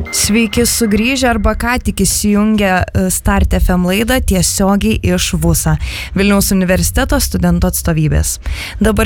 Sveiki sugrįžę arba ką tik įsijungę Start FM laidą tiesiogiai iš VUSA, Vilniaus universiteto studentų atstovybės. Dabar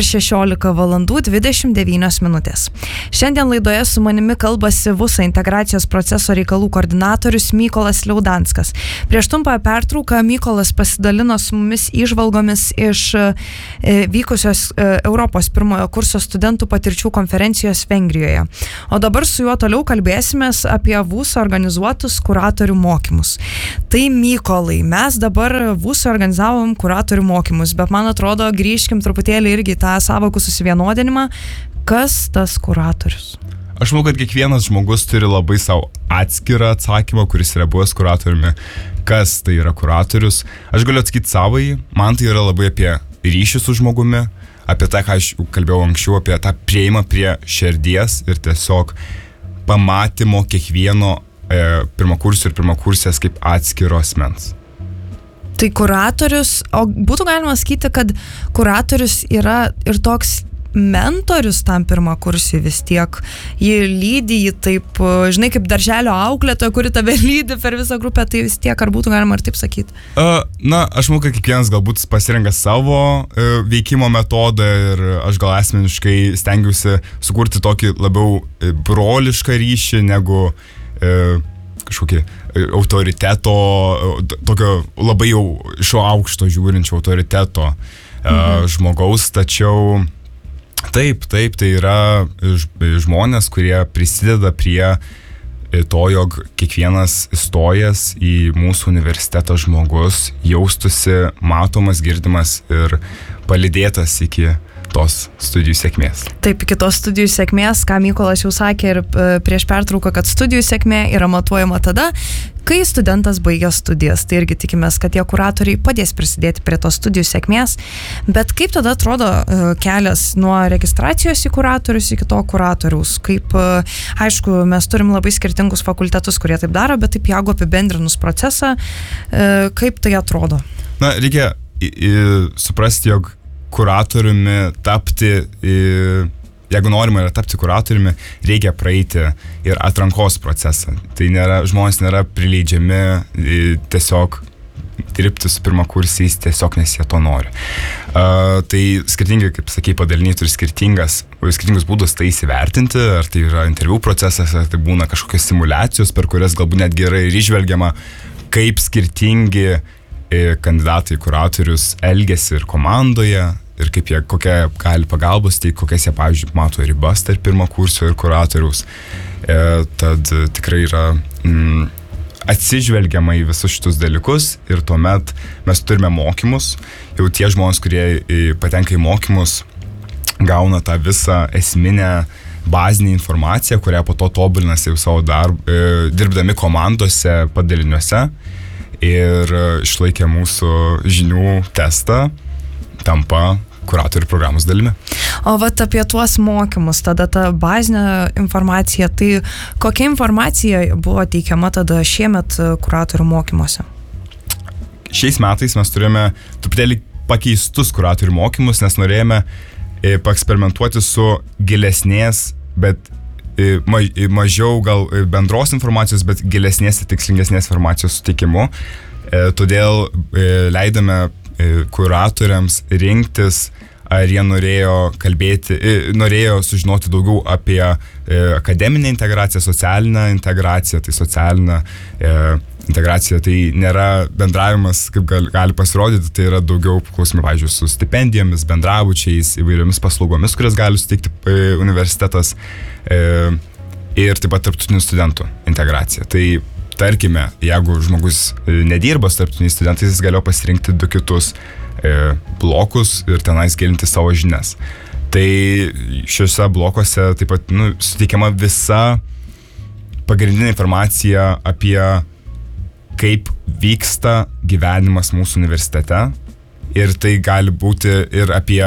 16:29. Šiandien laidoje su manimi kalbasi VUSA integracijos proceso reikalų koordinatorius Mykolas Liaudanskas. Prieš trumpą pertrauką Mykolas pasidalino su mumis įžvalgomis iš vykusios Europos pirmojo kurso studentų patirčių konferencijos Vengrijoje. O dabar su juo toliau kalbėsimės apie VUSA organizuotus kuratorių mokymus. Tai Mykolai, mes dabar VUSA organizavom kuratorių mokymus, bet man atrodo, grįžkim truputėlį irgi tą sąvokų susivienodinimą. Kas tas kuratorius? Aš manau, kad kiekvienas žmogus turi labai savo atskirą atsakymą, kuris yra buvęs kuratoriumi. Kas tai yra kuratorius? Aš galiu atsakyti savai, man tai yra labai apie ryšį su žmogumi, apie tą, ką aš kalbėjau anksčiau, apie tą prieimą prie širdies ir tiesiog pamatymo kiekvieno pirmakursio ir pirmakursės kaip atskiro asmens. Tai kuratorius, o būtų galima sakyti, kad kuratorius yra ir toks mentorius tam pirmakursiui vis tiek. Jį lydi, jį taip, žinai, kaip darželio auklėtoja, kuri tave lydi per visą grupę, tai vis tiek, ar būtų galima ir taip sakyti? Aš manau, kad kiekvienas galbūt pasirenka savo veikimo metodą ir aš gal asmeniškai stengiuosi sukurti tokį labiau brolišką ryšį negu kažkokį autoriteto, tokio labai jau iš aukšto žiūrinčio autoriteto žmogaus, tačiau Taip, tai yra žmonės, kurie prisideda prie to, jog kiekvienas įstojęs į mūsų universitetą žmogus jaustųsi matomas, girdimas ir palydėtas iki tos studijų sėkmės. Taip, iki tos studijų sėkmės, ką Mykolas jau sakė ir prieš pertrauką, kad studijų sėkmė yra matuojama tada, kai studentas baigia studijas. Tai irgi tikimės, kad tie kuratoriai padės prisidėti prie tos studijų sėkmės. Bet kaip tada atrodo kelias nuo registracijos į kuratorius iki to kuratoriaus? Kaip, aišku, mes turim labai skirtingus fakultetus, kurie taip daro, bet taip jeigu apibendrinus procesą, kaip tai atrodo? Reikia suprasti, jog kuratoriumi tapti, jeigu norima yra tapti kuratoriumi, reikia praeiti ir atrankos procesą. Tai žmonės nėra prileidžiami tiesiog dirbti su pirmakursiais tiesiog, nes jie to nori. Tai skirtingai, kaip sakei, padaliniai turi skirtingus būdus tai įsivertinti, ar tai yra interviu procesas, ar tai būna kažkokios simulacijos, per kurias galbūt netgi yra ir išvelgiama, kaip skirtingi kandidatai kuratorius elgiasi ir komandoje, ir kaip jie, kokia gali pagalbos, tai kokias jie, pavyzdžiui, mato ribas tarp pirmakursio ir kuratoriaus. Tad tikrai yra atsižvelgiama į visus šitus dalykus ir tuomet mes turime mokymus. Jau tie žmonės, kurie patenka į mokymus, gauna tą visą esminę bazinę informaciją, kurią po to tobulinasi jau savo dirbdami komandose, padaliniuose ir išlaikę mūsų žinių testą, tampa kuratorių programos dalimi. O vat apie tuos mokymus, tada ta bazinė informacija, tai kokia informacija buvo teikiama tada šiemet kuratorių mokymuose? Šiais metais mes turėjome truputėlį pakeistus kuratorių mokymus, nes norėjome paeksperimentuoti su gilesnės, bet mažiau gal bendros informacijos, bet gilesnės ir tikslingesnės informacijos suteikimu. Todėl leidome kuratoriams rinktis, ar jie norėjo sužinoti daugiau apie akademinę integraciją, socialinę integraciją. Tai socialinė integracija tai nėra bendravimas, kaip gali pasirodyti, tai yra daugiau klausimai, pavyzdžiui, su stipendijomis, bendrabučiais, įvairiomis paslaugomis, kurias gali suteikti universitetas ir taip pat tarptautinių studentų integracija. Tai tarkime, jeigu žmogus nedirba su tarptautiniais studentais, jis galėjo pasirinkti 2 kitus blokus ir tenais gilinti savo žinias. Tai šiuose blokuose taip pat suteikiama visa pagrindinė informacija apie kaip vyksta gyvenimas mūsų universitete. Ir tai gali būti ir apie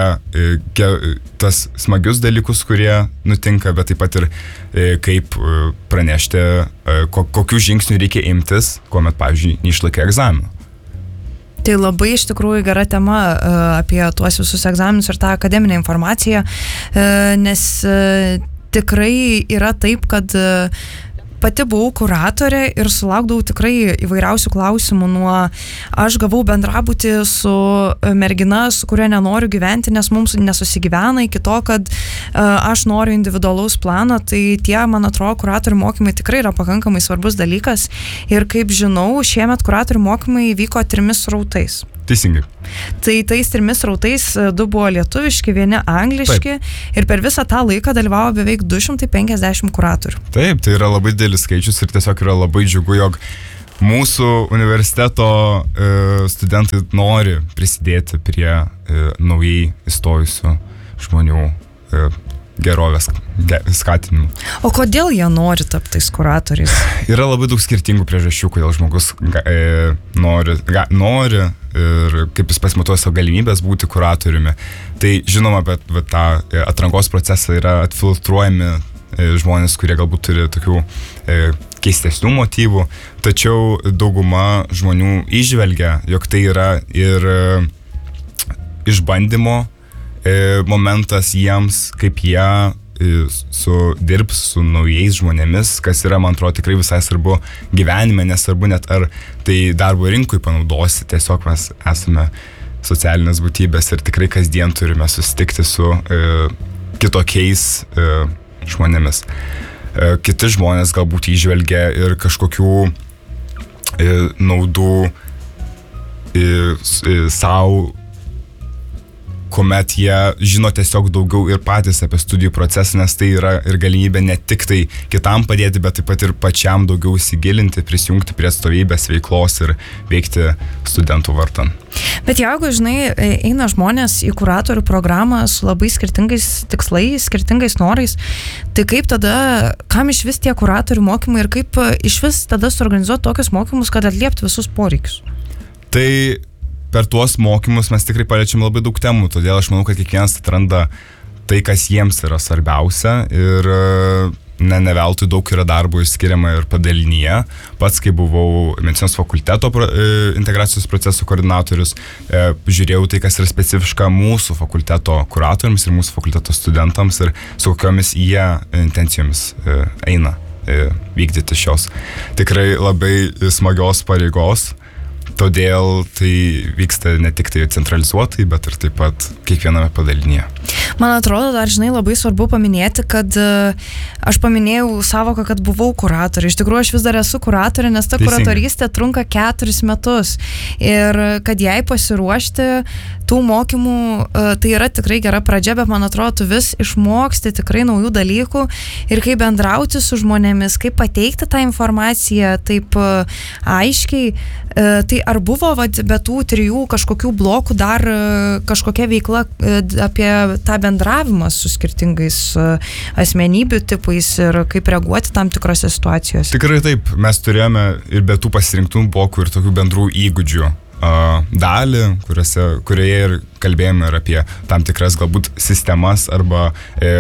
tas smagius dalykus, kurie nutinka, bet taip pat ir kaip pranešti, kokių žingsnių reikia imtis, kuomet, pavyzdžiui, neišlaikai egzaminų. Tai labai iš tikrųjų gera tema apie tuos visus egzaminus ir tą akademinę informaciją, nes tikrai yra taip, kad pati buvau kuratorė ir sulaukdavau tikrai įvairiausių klausimų aš gavau bendrabutį su mergina, su kuria nenoriu gyventi, nes mums nesusigyvena, iki to, kad aš noriu individualaus plano, tai tie, man atrodo, kuratorių mokymai tikrai yra pakankamai svarbus dalykas ir kaip žinau, šiemet kuratorių mokymai vyko 3 srautais. Teisingai. Tai tais 3 srautais 2 buvo lietuviški, 1 angliški. Taip. Ir per visą tą laiką dalyvavo beveik 250 kuratorių. Taip, tai yra labai didelis skaičius ir tiesiog yra labai džiugu, jog mūsų universiteto studentai nori prisidėti prie naujai įstojusių žmonių gerovės skatinimų. O kodėl jie nori tapti tais kuratoriais? Yra labai daug skirtingų priežasčių, kodėl žmogus nori ir kaip jis pasimatuoja savo galimybės būti kuratoriumi. Tai žinoma, bet tą atrankos procesą yra atfiltruojami žmonės, kurie galbūt turi tokių keistesnių motyvų, tačiau dauguma žmonių įžvelgia, jog tai yra ir išbandymo momentas jiems, kaip jie dirbs su naujais žmonėmis, kas yra, man atrodo, tikrai visai svarbu gyvenime, nesvarbu net ar tai darbo rinkui panaudosi, tiesiog mes esame socialinės būtybės ir tikrai kasdien turime susitikti su kitokiais žmonėmis. Kiti žmonės galbūt įžvelgia ir kažkokių naudų savo, kuomet jie žino tiesiog daugiau ir patys apie studijų procesą, nes tai yra ir galimybė ne tik tai kitam padėti, bet taip pat ir pačiam daugiau įsigilinti, prisijungti prie atstovybės veiklos ir veikti studentų vardan. Bet jeigu, žinai, eina žmonės į kuratorių programą su labai skirtingais tikslais, skirtingais norais, tai kaip tada, kam iš vis tie kuratorių mokymai ir kaip iš vis tada suorganizuoti tokius mokymus, kad atliepti visus poreikius? Tai per tuos mokymus mes tikrai paliečiam labai daug temų, todėl aš manau, kad kiekvienas atranda tai, kas jiems yra svarbiausia ir ne veltui daug yra darbo išskiriama ir padalinyje. Pats, kai buvau medicinos fakulteto integracijos procesų koordinatorius, žiūrėjau tai, kas yra specifiška mūsų fakulteto kuratoriams ir mūsų fakulteto studentams ir su kokiomis jie intencijomis eina vykdyti šios tikrai labai smagios pareigos. Todėl tai vyksta ne tik tai centralizuotai, bet ir taip pat kiekviename padalinyje. Man atrodo, dar, žinai, labai svarbu paminėti, kad aš paminėjau savoką, kad buvau kuratorė. Iš tikrųjų, aš vis dar esu kuratorė, nes ta kuratorystė trunka 4 metus. Ir kad jai pasiruošti tų mokymų, tai yra tikrai gera pradžia, bet man atrodo, tu vis išmoksti tikrai naujų dalykų ir kaip bendrauti su žmonėmis, kaip pateikti tą informaciją taip aiškiai. Tai ar buvo be tų 3 kažkokių blokų dar kažkokia veikla apie tą bendravimą su skirtingais asmenybių tipais ir kaip reaguoti tam tikrose situacijose? Tikrai taip, mes turėjome ir be tų pasirinktų blokų ir tokių bendrų įgūdžių dalį, kurioje ir kalbėjome ir apie tam tikras galbūt sistemas arba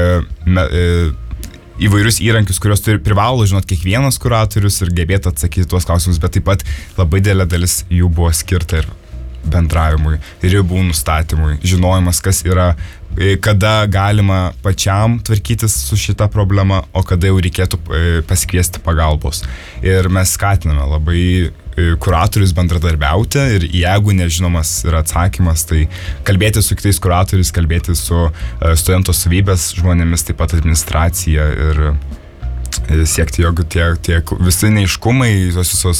įvairius įrankius, kuriuos privalo žinot kiekvienas kuratorius ir gebėti atsakyti tuos klausimus, bet taip pat labai didelė dalis jų buvo skirta ir bendravimui, ribų nustatymui, žinojimas, kas yra, kada galima pačiam tvarkytis su šita problema, o kada jau reikėtų pasikviesti pagalbos. Ir mes skatiname labai kuratorius bendradarbiauti ir jeigu nežinomas yra atsakymas, tai kalbėti su kitais kuratoriais, kalbėti su studento atstovybės žmonėmis, taip pat administracija ir siekti, jog tie visi neiškumai, tos visos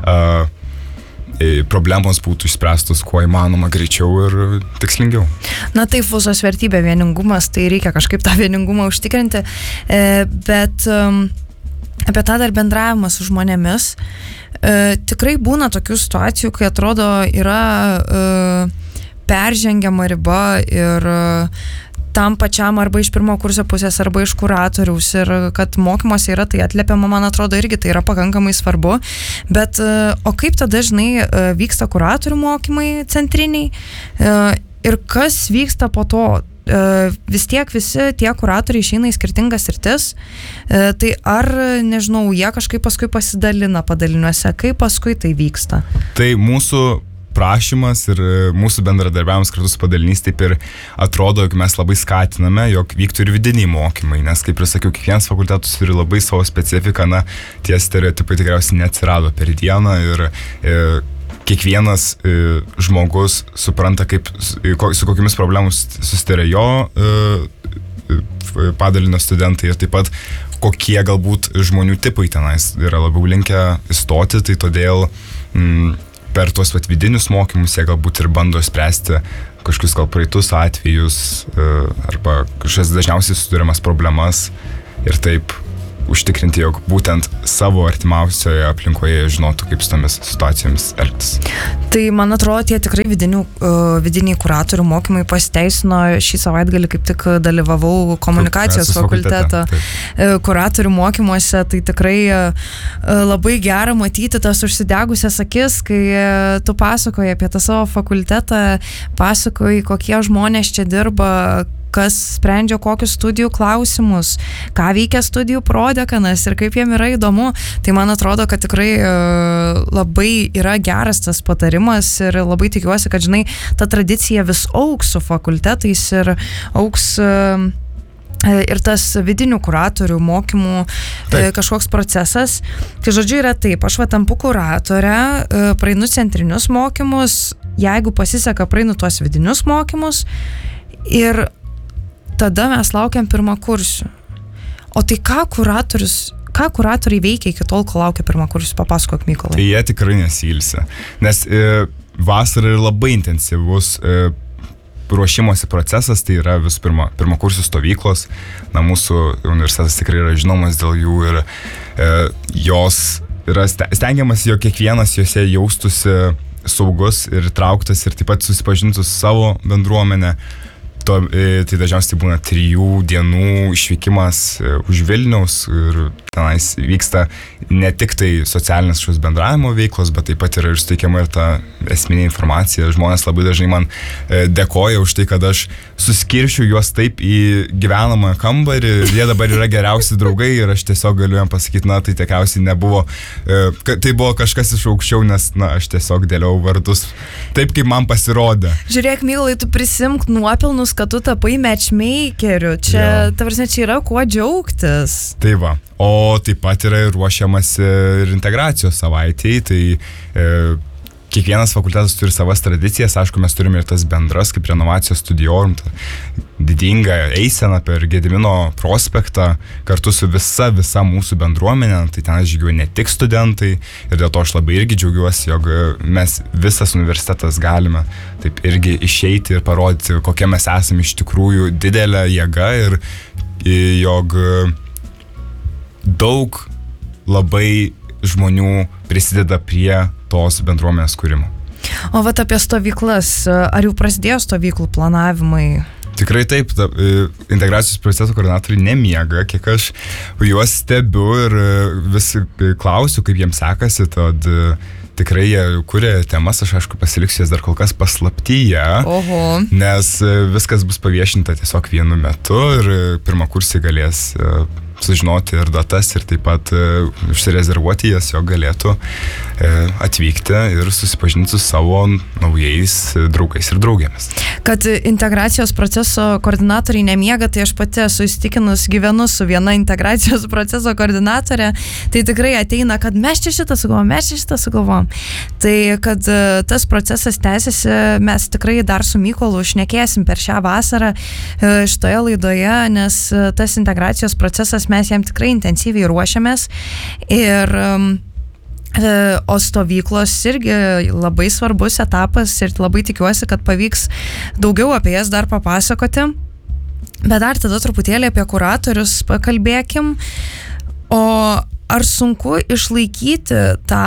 problemos būtų išspręstos kuo įmanoma greičiau ir tikslingiau. Na taip, visos vertybė vieningumas, tai reikia kažkaip tą vieningumą užtikrinti, bet apie tą dar bendravimą su žmonėmis. Tikrai būna tokių situacijų, kai atrodo yra peržengiama riba ir tam pačiam arba iš pirmo kurso pusės, arba iš kuratoriaus ir kad mokymuose yra tai atliepiama, man atrodo, irgi tai yra pakankamai svarbu. Bet o kaip tada, žinai, vyksta kuratorių mokymai centriniai ir kas vyksta po to? Vis tiek visi tie kuratoriai išeina į skirtingas sritis, tai ar, nežinau, jie kažkaip paskui pasidalina padaliniuose, kaip paskui tai vyksta? Tai mūsų prašymas ir mūsų bendradarbiavimas kartu su padalinys taip ir atrodo, jog mes labai skatiname, jog vyktų ir vidiniai mokymai, nes kaip ir sakiau, kiekvienas fakultetas turi labai savo specifiką, na, tie stereotipai tikriausiai neatsirado per dieną ir kiekvienas žmogus supranta, su kokiamis problemus susitarė jo padalinio studentai ir taip pat kokie galbūt žmonių tipai tenais yra labiau linkę įstoti, tai todėl per tuos vidinius mokymus jie galbūt ir bando spręsti kažkokius gal praeitus atvejus arba kažkas dažniausiai susiduriamas problemas ir taip užtikrinti, jog būtent savo artimiausioje aplinkoje žinotų, kaip su tomis situacijomis elgtis. Tai man atrodo, tie tikrai vidiniai kuratorių mokymai pasiteisino. Šį savaitgalį kaip tik dalyvavau komunikacijos fakulteto kuratorių mokymuose, tai tikrai labai gera matyti tas užsidegusias akis, kai tu pasakoji apie tą savo fakultetą, pasakoji, kokie žmonės čia dirba, kas sprendžia kokius studijų klausimus, ką veikia studijų prodekanas ir kaip jiem yra įdomu. Tai man atrodo, kad tikrai labai yra geras tas patarimas ir labai tikiuosi, kad, žinai, ta tradicija vis augs su fakultetais ir augs ir tas vidinių kuratorių mokymų kažkoks procesas. Tai žodžiu yra taip, aš tampu kuratorę, praeinu centrinius mokymus, jeigu pasiseka, praeinu tuos vidinius mokymus ir tada mes laukiam pirmakursių. O tai ką kuratoriai veikia iki tol, kol laukia pirmakursių? Papasakok, Mykolai. Tai jie tikrai nesilsi, nes vasara yra labai intensyvus ruošimosi procesas, tai yra visų pirmakursių stovyklos. Na, mūsų universitetas tikrai yra žinomas dėl jų ir jos yra stengiamas, jog kiekvienas jose jaustųsi saugus ir trauktas ir taip pat susipažintų su savo bendruomenė. Tai dažniausiai būna 3 dienų išvykimas už Vilniaus ir tenais vyksta ne tik tai socialinės šios bendravimo veiklos, bet taip pat yra ir suteikiama ir ta esminė informacija. Žmonės labai dažnai man dėkoja už tai, kad aš suskiršiu juos taip į gyvenamą kambarį, jie dabar yra geriausi draugai ir aš tiesiog galiu jam pasakyti, na, tai tikriausiai nebuvo, tai buvo kažkas iš aukščiau, nes, na, aš tiesiog dėliau vardus taip, kaip man pasirodė. Žiūrėk, Mykolai, tu prisimk nuopelnus, kad tu tapai matchmakeriu. Čia, ta prasme, čia yra kuo džiaugtis. Tai va. O taip pat yra ruošiamasi ir integracijos savaitėj, tai kiekvienas fakultetas turi savas tradicijas, aišku, mes turime ir tas bendras, kaip renovacijos studiorum, didingą eiseną per Gedimino prospektą, kartu su visa mūsų bendruomenė, tai ten žygiuoja ne tik studentai ir dėl to aš labai irgi džiaugiuosi, jog mes visas universitetas galime taip irgi išeiti ir parodyti, kokie mes esame iš tikrųjų didelė jėga ir jog daug labai žmonių prisideda prie tos bendruomenės kūrimo. O vat apie stovyklas, ar jau prasidėjo stovyklų planavimai? Tikrai taip, integracijos proceso koordinatoriai nemiega, kiek aš juos stebiu ir vis klausiu, kaip jiems sekasi, tad tikrai jie kuria temas, aš aišku pasiliksiu jas dar kol kas paslaptyje, nes viskas bus paviešinta tiesiog vienu metu ir pirmakursiai galės sužinoti ir datas ir taip pat užsirezervuoti jas, jog galėtų atvykti ir susipažinti su savo naujais draugais ir draugėmis. Kad integracijos proceso koordinatoriai nemiega, tai aš pati esu įsitikinus, gyvenu su viena integracijos proceso koordinatorė, tai tikrai ateina, kad mes čia šitą sugalvom. Tai kad tas procesas tęsiasi, mes tikrai dar su Mykolu šnekėsim per šią vasarą šitoje laidoje, nes tas integracijos procesas mes jam tikrai intensyviai ruošiamės ir o stovyklos irgi labai svarbus etapas ir labai tikiuosi, kad pavyks daugiau apie jas dar papasakoti. Bet dar tada truputėlį apie kuratorius pakalbėkim. O ar sunku išlaikyti tą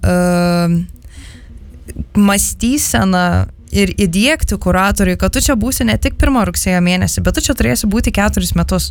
mąstyseną ir įdiegti kuratoriui, kad tu čia būsi ne tik 1 rugsėjo mėnesį, bet tu čia turėsi būti 4 metus?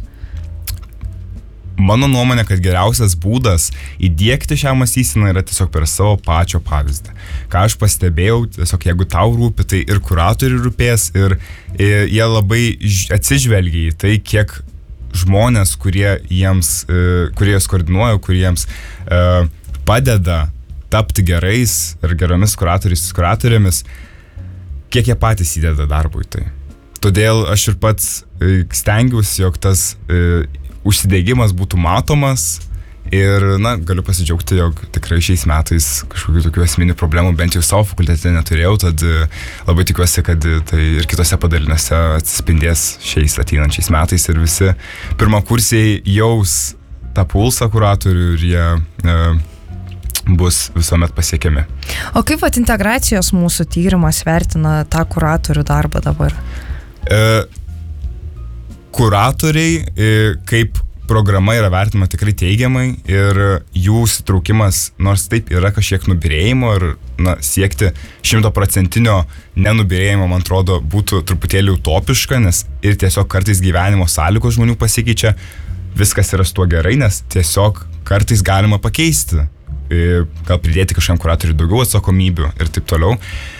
Mano nuomonė, kad geriausias būdas įdiegti šią mąstyseną yra tiesiog per savo pačio pavyzdį. Ką aš pastebėjau, tiesiog jeigu tau rūpi, tai ir kuratoriui rūpės ir jie labai atsižvelgia į tai, kiek žmonės, kurie juos koordinuoja, kurie jiems padeda tapti gerais ir geromis kuratorėmis, kiek jie patys įdeda darbui tai. Todėl aš ir pats stengiausi, jog tas užsidėgymas būtų matomas. Ir, galiu pasidžiaugti, jog tikrai šiais metais kažkokių tokių esminių problemų bent jau savo fakultete neturėjau, tad labai tikiuosi, kad tai ir kitose padaliniuose atsispindės šiais ateinančiais metais ir visi pirmakursiai jaus tą pulsą kuratorių ir jie bus visuomet pasiekiami. O kaip integracijos mūsų tyrimas vertina tą kuratorių darbą dabar? Kuratoriai kaip programa yra vertinama tikrai teigiamai ir jų įsitraukimas, nors taip yra kažkiek nubyrėjimo ir siekti 100% nenubyrėjimo, man atrodo, būtų truputėlį utopiška, nes ir tiesiog kartais gyvenimo sąlygos žmonių pasikeičia, viskas yra su tuo gerai, nes tiesiog kartais galima pakeisti, gal pridėti kažkam kuratoriui daugiau atsakomybių ir taip toliau.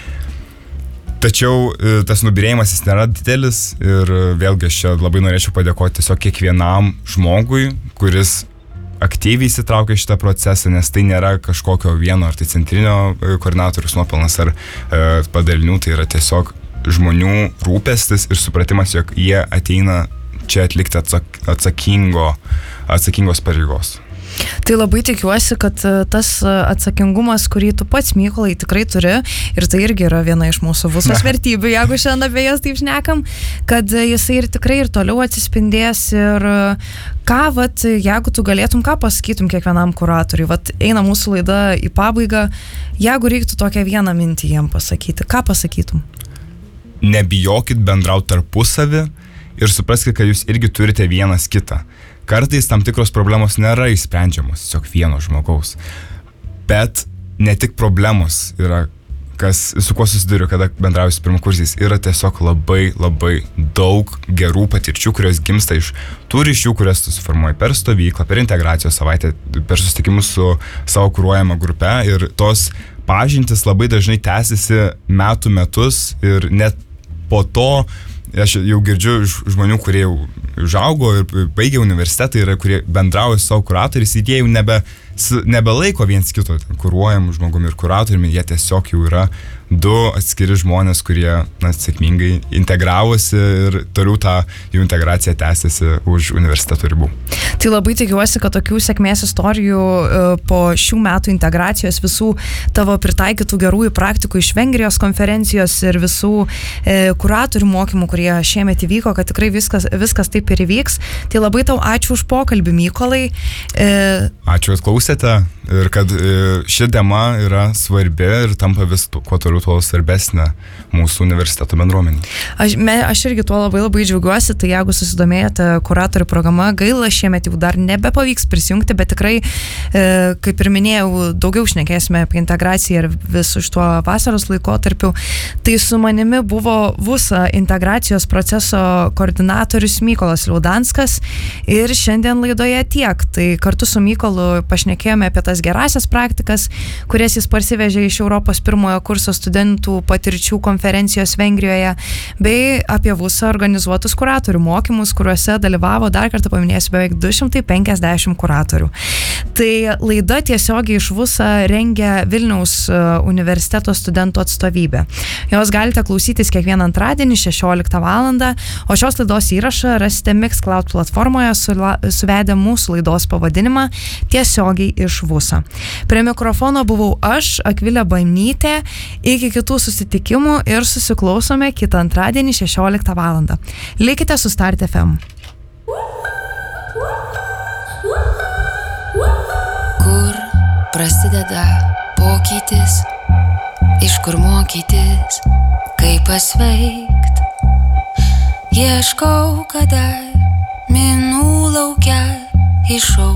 Tačiau tas nubyrėjimas jis nėra didelis ir vėlgi aš čia labai norėčiau padėkoti tiesiog kiekvienam žmogui, kuris aktyviai įsitraukia šitą procesą, nes tai nėra kažkokio vieno ar tai centrinio koordinatorius nuopelnas ar padalinių, tai yra tiesiog žmonių rūpestis ir supratimas, jog jie ateina čia atlikti atsakingos pareigos. Tai labai tikiuosi, kad tas atsakingumas, kurį tu pats, Mykolai, tikrai turi, ir tai irgi yra viena iš mūsų visos vertybių, jeigu šiandien apie jas taip šnekam, kad jisai ir tikrai ir toliau atsispindės ir jeigu tu galėtum, ką pasakytum kiekvienam kuratoriui, eina mūsų laida į pabaigą, jeigu reiktų tokią vieną mintį jiem pasakyti, ką pasakytum? Nebijokit bendrauti tarpusavį ir supraskite, kad jūs irgi turite vienas kitą. Kartais tam tikros problemos nėra išsprendžiamos tiesiog vieno žmogaus, bet ne tik problemos yra, su kuo susiduriu, kada bendrauju su pirmakursiais, yra tiesiog labai, labai daug gerų patirčių, kurios gimsta iš tų ryšių, kurias tu suformuoji per stovyklą, per integracijos savaitę, per susitikimus su savo kuruojama grupe ir tos pažintis labai dažnai tęsiasi metus ir net po to aš jau girdžiu žmonių, kurie jau užaugo ir baigė universitetą ir kurie bendrauja su savo kuratoriais ir jie jau nebelaiko viens kito kuruojamų žmogumi ir kuratoriumi, jie tiesiog jau yra du atskiri žmonės, kurie sėkmingai integravosi ir toliau tą jų integraciją tęsiasi už universiteto ribų. Tai labai tikiuosi, kad tokių sėkmės istorijų po šių metų integracijos, visų tavo pritaikytų gerųjų praktikų iš Vengrijos konferencijos ir visų kuratorių mokymų, kurie šiemet įvyko, kad tikrai viskas taip ir įvyks. Tai labai tau ačiū už pokalbį, Mykolai. Ačiū, kad klausėte ir kad ši tema yra svarbi ir tampa vis kuo toliau tuo svarbesnė mūsų universiteto bendruomenė. Aš irgi tuo labai labai džiaugiuosi, tai jeigu susidomėjote kuratorių programa, gaila, šiemet jau dar nebepavyks prisijungti, bet tikrai, kaip ir minėjau, daugiau šnekėsime apie integraciją ir visu šituo vasaros laikotarpiu. Tai su manimi buvo VUSA integracijos proceso koordinatorius Mykolas Liaudanskas ir šiandien laidoje tiek. Tai kartu su Mykolu pašnekėjome apie tas gerasias praktikas, kurias jis parsivežė iš Europos pirmojo kurso studentų patirčių konferencijos Vengrijoje, bei apie VUSA organizuotus kuratorių mokymus, kuriuose dalyvavo, dar kartą paminėsiu, beveik 250 kuratorių. Tai laida tiesiogiai iš VUSA rengia Vilniaus universiteto studentų atstovybė. Jos galite klausytis kiekvieną antradienį 16 val. O šios laidos įrašą rasite Mixcloud platformoje suvedę mūsų laidos pavadinimą tiesiogiai iš VUSA. Prie mikrofono buvau aš, Akvilė Baimnytė. Iki kitų susitikimų ir susiklausome kitą antradienį 16 val. Likite su Start FM. Kur prasideda pokytis, iš kur mokytis, kaip pasveikt. Ieškau, kada minų laukia iššau.